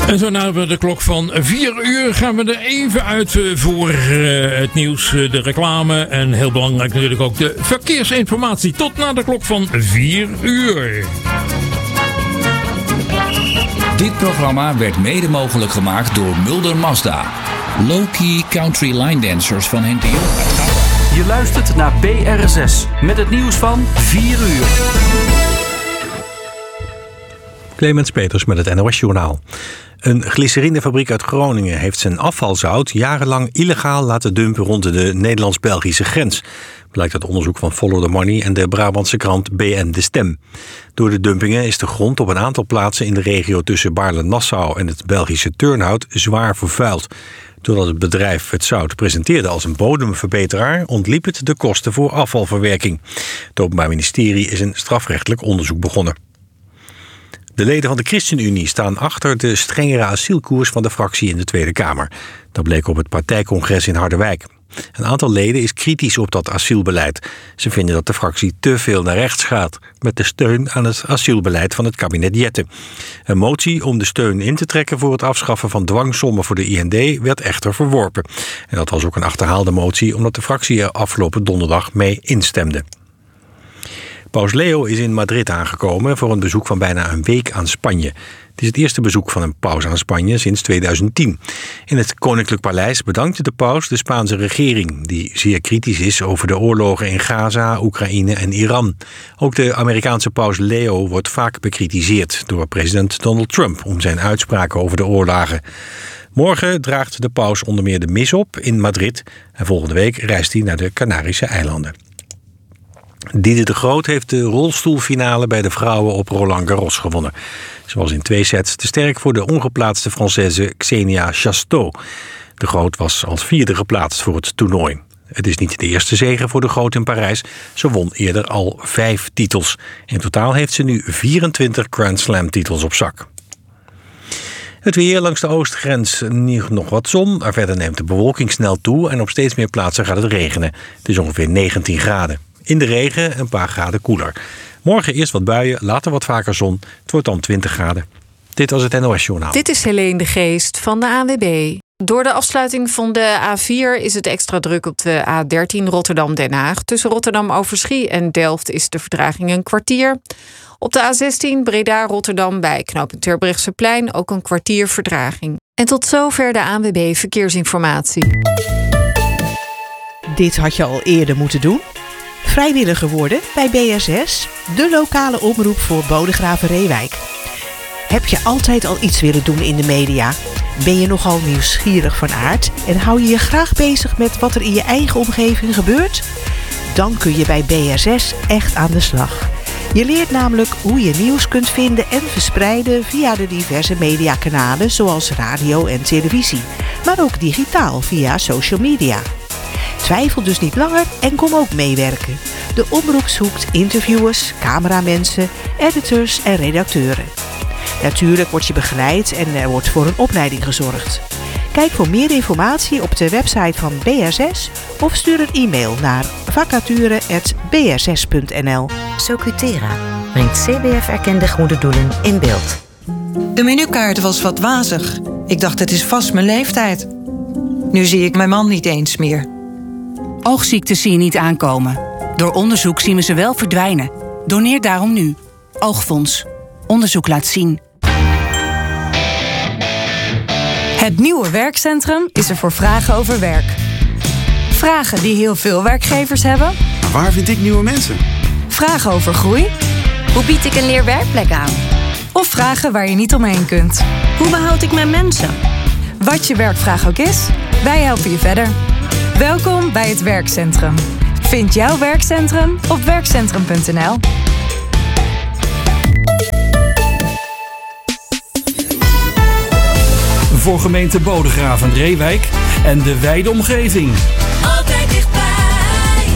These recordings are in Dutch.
En zo na de klok van 4 uur gaan we er even uit voor het nieuws, de reclame en heel belangrijk natuurlijk ook de verkeersinformatie. Tot na de klok van 4 uur. Dit programma werd mede mogelijk gemaakt door Mulder Mazda. Low-key country line dancers van Henk de Jong uit Gouda. Je luistert naar BR6 met het nieuws van 4 uur. Clemens Peters met het NOS-journaal. Een glycerinefabriek uit Groningen heeft zijn afvalzout jarenlang illegaal laten dumpen rond de Nederlands-Belgische grens. Blijkt uit onderzoek van Follow the Money en de Brabantse krant BN De Stem. Door de dumpingen is de grond op een aantal plaatsen in de regio tussen Baarle-Nassau en het Belgische Turnhout zwaar vervuild. Doordat het bedrijf het zout presenteerde als een bodemverbeteraar, ontliep het de kosten voor afvalverwerking. Het Openbaar Ministerie is een strafrechtelijk onderzoek begonnen. De leden van de ChristenUnie staan achter de strengere asielkoers van de fractie in de Tweede Kamer. Dat bleek op het partijcongres in Harderwijk. Een aantal leden is kritisch op dat asielbeleid. Ze vinden dat de fractie te veel naar rechts gaat, met de steun aan het asielbeleid van het kabinet Jette. Een motie om de steun in te trekken voor het afschaffen van dwangsommen voor de IND werd echter verworpen. En dat was ook een achterhaalde motie, omdat de fractie er afgelopen donderdag mee instemde. Paus Leo is in Madrid aangekomen voor een bezoek van bijna een week aan Spanje. Het is het eerste bezoek van een paus aan Spanje sinds 2010. In het Koninklijk Paleis bedankte de paus de Spaanse regering, die zeer kritisch is over de oorlogen in Gaza, Oekraïne en Iran. Ook de Amerikaanse paus Leo wordt vaak bekritiseerd door president Donald Trump om zijn uitspraken over de oorlogen. Morgen draagt de paus onder meer de mis op in Madrid en volgende week reist hij naar de Canarische eilanden. Diede de Groot heeft de rolstoelfinale bij de vrouwen op Roland Garros gewonnen. Ze was in 2 sets te sterk voor de ongeplaatste Française Xenia Chasteau. De Groot was als 4e geplaatst voor het toernooi. Het is niet de eerste zege voor de Groot in Parijs. Ze won eerder al 5 titels. In totaal heeft ze nu 24 Grand Slam titels op zak. Het weer langs de oostgrens nog wat zon. Maar verder neemt de bewolking snel toe en op steeds meer plaatsen gaat het regenen. Het is ongeveer 19 graden. In de regen een paar graden koeler. Morgen eerst wat buien, later wat vaker zon. Het wordt dan 20 graden. Dit was het NOS-journaal. Dit is Helene de Geest van de ANWB. Door de afsluiting van de A4 is het extra druk op de A13 Rotterdam-Den Haag. Tussen Rotterdam-Overschie en Delft is de vertraging een kwartier. Op de A16 Breda-Rotterdam bij knooppunt Terbrechtseplein ook een kwartier vertraging. En tot zover de ANWB Verkeersinformatie. Dit had je al eerder moeten doen. Vrijwilliger worden bij BR6, de lokale omroep voor Bodegraven-Reewijk. Heb je altijd al iets willen doen in de media? Ben je nogal nieuwsgierig van aard en hou je je graag bezig met wat er in je eigen omgeving gebeurt? Dan kun je bij BR6 echt aan de slag. Je leert namelijk hoe je nieuws kunt vinden en verspreiden via de diverse mediakanalen zoals radio en televisie, maar ook digitaal via social media. Twijfel dus niet langer en kom ook meewerken. De omroep zoekt interviewers, cameramensen, editors en redacteuren. Natuurlijk word je begeleid en er wordt voor een opleiding gezorgd. Kijk voor meer informatie op de website van BR6 of stuur een e-mail naar vacature@br6.nl. Socutera brengt CBF-erkende goede doelen in beeld. De menukaart was wat wazig. Ik dacht, het is vast mijn leeftijd. Nu zie ik mijn man niet eens meer. Oogziektes zie je niet aankomen. Door onderzoek zien we ze wel verdwijnen. Doneer daarom nu. Oogfonds. Onderzoek laat zien. Het nieuwe werkcentrum is er voor vragen over werk. Vragen die heel veel werkgevers hebben. Maar waar vind ik nieuwe mensen? Vragen over groei. Hoe bied ik een leerwerkplek aan? Of vragen waar je niet omheen kunt. Hoe behoud ik mijn mensen? Wat je werkvraag ook is, wij helpen je verder. Welkom bij het werkcentrum. Vind jouw werkcentrum op werkcentrum.nl. Voor gemeente Bodegraven-Reewijk en de wijde omgeving. Altijd dichtbij.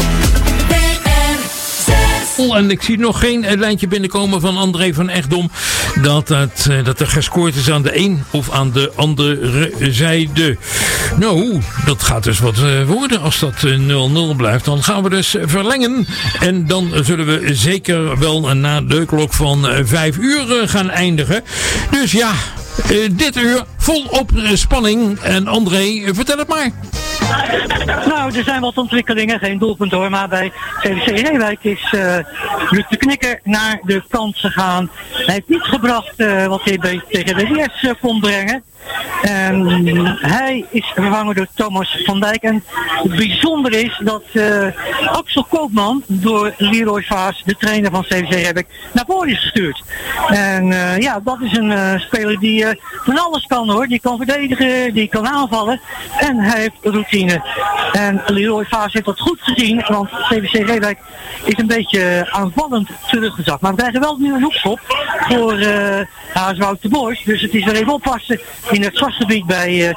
BR6. En ik zie nog geen lijntje binnenkomen van André van Echtdom dat er gescoord is aan de een of aan de andere zijde. Nou, dat gaat dus wat worden. Als dat 0-0 blijft, dan gaan we dus verlengen. En dan zullen we zeker wel na de klok van 5 uur gaan eindigen. Dus ja, dit uur vol op spanning. En André, vertel het maar. Nou, er zijn wat ontwikkelingen, geen doelpunt hoor, maar bij CVC Reewijk is Luc de Knikker naar de kant gegaan. Hij heeft niet gebracht wat hij tegen BDS kon brengen. En hij is vervangen door Thomas van Dijk. En het bijzondere is dat Axel Koopman door Leroy Vaas, de trainer van CVC Reewijk, naar voren is gestuurd. En ja, dat is een speler die van alles kan hoor. Die kan verdedigen, die kan aanvallen. En hij heeft routine. En Leroy Vaas heeft dat goed gezien, want CVC Reewijk is een beetje aanvallend teruggezakt. Maar we krijgen wel nu een hoekschop voor HSV Wout de Boys. Dus het is weer even oppassen in het vastgebied bij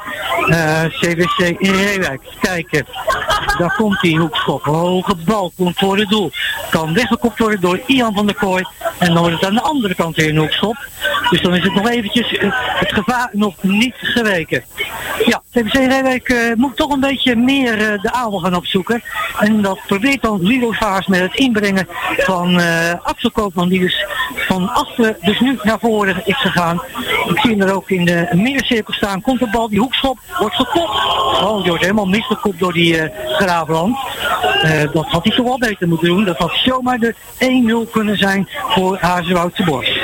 CVC Reewijk. Kijken, daar komt die hoekschop. Hoge bal komt voor het doel. Kan weggekopt worden door Ian van der Kooi. En dan wordt het aan de andere kant weer een hoekschop. Dus dan is het nog eventjes het gevaar nog niet geweken. Ja, CVC Reewijk moet toch een beetje meer de aanval gaan opzoeken. En dat probeert dan Leroy Vaas met het inbrengen van Axel Koopman, die dus van achter dus nu naar voren is gegaan. Ik zie hem er ook in de middencirkel staan. Komt de bal, die hoekschop, wordt gekopt. Oh, die wordt helemaal misgekopt door die Graafland. Dat had hij toch wel beter moeten doen. Dat had zomaar de 1-0 kunnen zijn voor HSV Wout de Boys.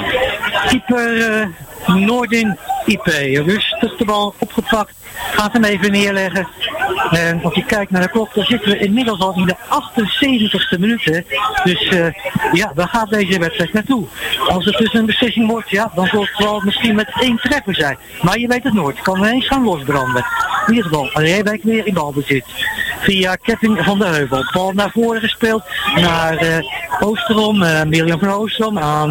Keeper Noordin IP. Rustig de bal opgepakt. Gaat hem even neerleggen. En als je kijkt naar de klok, dan zitten we inmiddels al in de 78ste minuut. Hè. Dus ja, waar gaat deze wedstrijd naartoe? Als het dus een beslissing wordt, ja, dan zal het wel misschien met 1 treffer zijn. Maar je weet het nooit. Het kan ineens gaan losbranden. In ieder geval, Reewijk weer in balbezit. Via Kevin van der Heuvel. Bal naar voren gespeeld. Naar Oosterom. Mirjam van Oosterom aan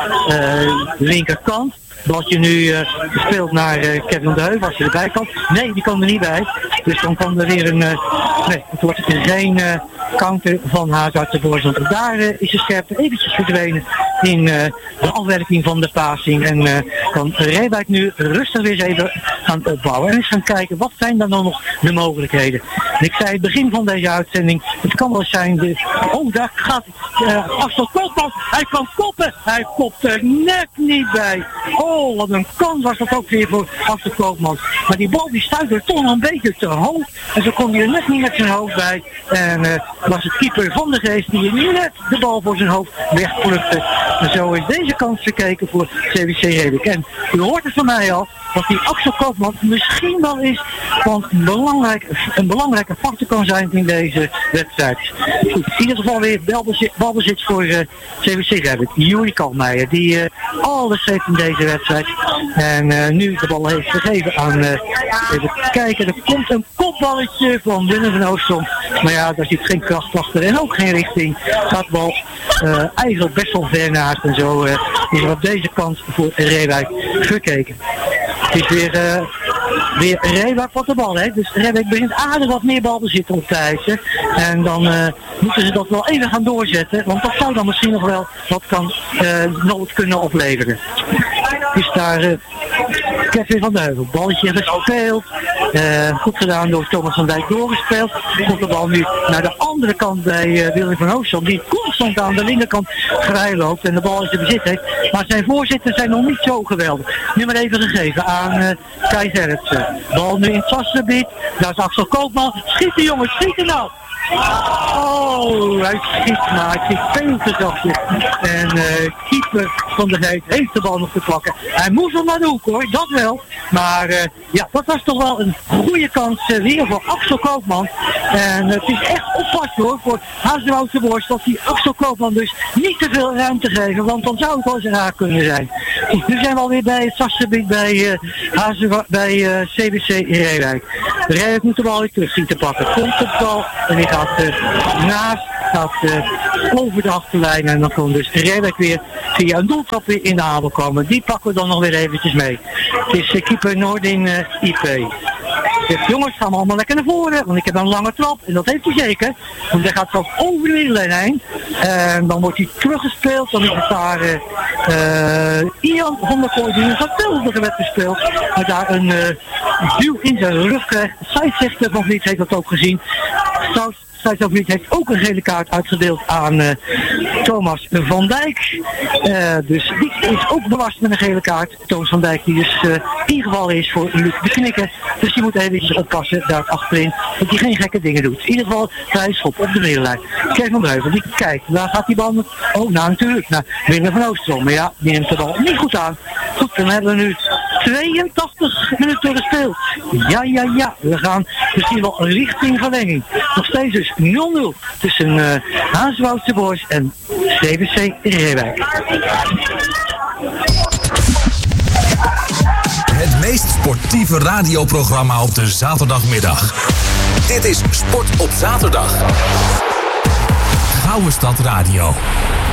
de linkerkant. Baltje nu gespeeld naar Kevin van der Heuvel als je erbij kan. Nee, die kan er niet bij. Dus dan kan er weer een... nee, het wordt geen counter van HSV Boys. Want daar is de scherpte eventjes verdwenen in de afwerking van de passing. En kan Reewijk nu rustig weer eens even gaan opbouwen. En eens gaan kijken, wat zijn dan nog de mogelijkheden. En ik zei het begin van deze uitzending, het kan wel zijn... oh, daar gaat Axel Koopman. Hij kan koppen. Hij kopt er net niet bij. Oh, wat een kans was dat ook weer voor Axel Koopman. Maar die bal die stuitte toch nog een beetje te hoog. En zo kon hij er net niet met zijn hoofd bij. En was het keeper Van der Geest die net de bal voor zijn hoofd wegplukte. En zo is deze kans gekeken voor CVC Reewijk. En u hoort het van mij al, dat die Axel Koopman misschien wel is van een belangrijke factor kan zijn in deze wedstrijd. Goed, in ieder geval weer balbezit voor CVC Reewijk. Juri Kalmeijer, die alles heeft in deze wedstrijd. En nu de bal heeft gegeven aan, even kijken, er komt een kopballetje van Willem van Oostrom. Maar ja, daar zit geen kracht achter en ook geen richting. Gaat de bal eigenlijk best wel ver naast en zo is er op deze kant voor Reewijk gekeken. Het is weer Reewijk wat de bal heeft. Dus Reewijk begint aardig wat meer balbezit op te eisen. En dan moeten ze dat wel even gaan doorzetten. Want dat zou dan misschien nog wel wat nood kunnen opleveren. Dus daar Kevin van der Heuvel. Balletje gespeeld. Goed gedaan door Thomas van Dijk doorgespeeld. Komt de bal nu naar de andere kant bij Willem van Oostrom. Die constant aan de linkerkant vrij loopt en de bal in zijn bezit heeft. Maar zijn voorzitters zijn nog niet zo geweldig. Nu maar even gegeven aan Kai Gerritsen. Bal nu in het vastgebied. Daar is Axel Koopman. Schieten jongens, schieten nou! Oh, hij schiet, maar hij schiet veel te zachtjes. En keeper van de Geest heeft de bal nog te pakken. Hij moest wel naar de hoek hoor, dat wel. Maar ja, dat was toch wel een goede kans weer voor Axel Koopman. En het is echt oppassen hoor voor HSV Wout de Boys dat die Axel Koopman dus niet te veel ruimte geven. Want dan zou het wel eens raar kunnen zijn. Goed, nu zijn we alweer bij het vastgebied bij CVC Reewijk. Reewijk moet de bal weer terug zien te pakken. Komt de bal en die gaat over de achterlijn en dan komt dus Reewijk weer via een doeltrap weer in de aanval komen. Die pakken we dan nog weer eventjes mee. Het is keeper Noordin IP. Zegt, jongens, gaan we allemaal lekker naar voren, want ik heb een lange trap. En dat heeft hij zeker. Want hij gaat zo over de middenlijn heen. En dan wordt hij teruggespeeld. Dan is het daar Ian van der Kooi die een geweldige wedstrijd speelt. Maar daar een duw in zijn rug krijgt. Scheidsrechter van Vliet heeft dat ook gezien. Trouwens, Staatshoofdminister heeft ook een gele kaart uitgedeeld aan Thomas van Dijk. Dus die is ook belast met een gele kaart. Thomas van Dijk die dus ingevallen is voor Luc de Knikker. Dus die moet eventjes oppassen daar achterin dat hij geen gekke dingen doet. In ieder geval vrij schop op de middenlijn. Kees van Breuvel, die kijkt. Waar gaat die bal met? Oh, nou natuurlijk. Naar Willem van Oostrom. Maar ja, die neemt de bal niet goed aan. Goed, dan hebben we nu 82 minuten gespeeld. Ja. We gaan misschien wel richting verlenging. Nog steeds dus 0-0 tussen Hanswoudse Boys en CVC Reewijk. Het meest sportieve radioprogramma op de zaterdagmiddag. Dit is Sport op Zaterdag. Gouden Stad Radio.